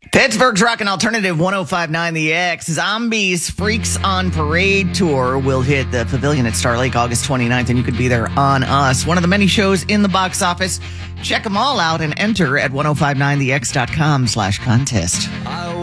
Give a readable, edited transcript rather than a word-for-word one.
Pittsburgh's Rockin' Alternative 105.9 The X. Zombies Freaks on Parade Tour will hit the Pavilion at Star Lake August 29th, and you could be there on us. One of the many shows in the box office. Check them all out and enter at 1059thex.com/contest.